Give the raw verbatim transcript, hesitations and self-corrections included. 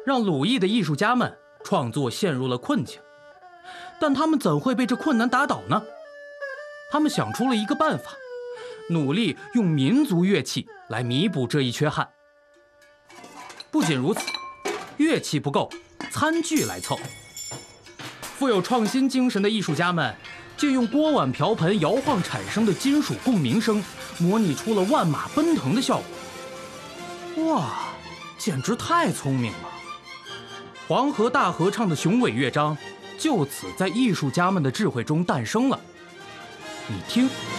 让鲁艺的艺术家们创作陷入了困境。但他们怎会被这困难打倒呢？他们想出了一个办法，努力用民族乐器来弥补这一缺憾。不仅如此，乐器不够，餐具来凑。富有创新精神的艺术家们借用锅碗瓢盆摇晃产生的金属共鸣声，模拟出了万马奔腾的效果。哇，简直太聪明了！黄河大合唱的雄伟乐章就此在艺术家们的智慧中诞生了。你听。